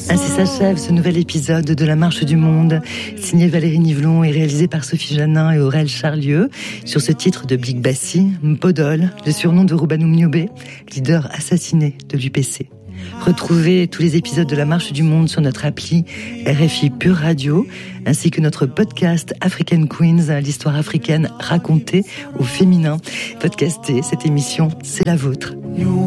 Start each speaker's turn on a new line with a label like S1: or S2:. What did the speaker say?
S1: Ainsi s'achève ce nouvel épisode de La Marche du Monde, signé Valérie Nivelon et réalisé par Sophie Janin et Aurel Charlieu, sur ce titre de Big Bassi, Mpodol, le surnom de Roubanou Mniobé, leader assassiné de l'UPC. Retrouvez tous les épisodes de La Marche du Monde sur notre appli RFI Pure Radio, ainsi que notre podcast African Queens, l'histoire africaine racontée au féminin. Podcastez, cette émission, c'est la vôtre.